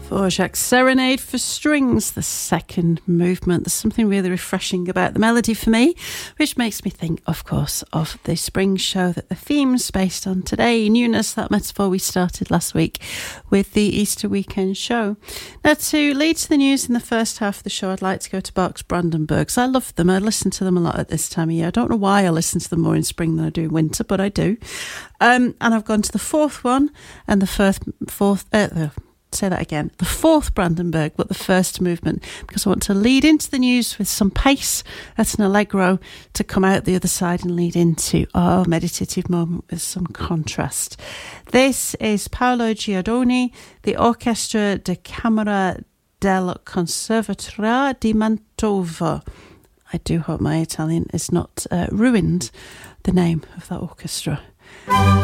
Dvorak's Serenade for Strings, the second movement. There's something really refreshing about the melody for me, which makes me think, of course, of the spring show that the theme's based on today. Newness, that metaphor we started last week with the Easter weekend show. Now, to lead to the news in the first half of the show, I'd like to go to Bach's Brandenburgs. I love them. I listen to them a lot at this time of year. I don't know why I listen to them more in spring than I do in winter, but I do. And I've gone to the fourth one and the the fourth Brandenburg, but the first movement, because I want to lead into the news with some pace at an allegro to come out the other side and lead into our meditative moment with some contrast. This is Paolo Giordoni, the Orchestra de Camera del Conservatoire di Mantova. I do hope my Italian is not ruined the name of that orchestra.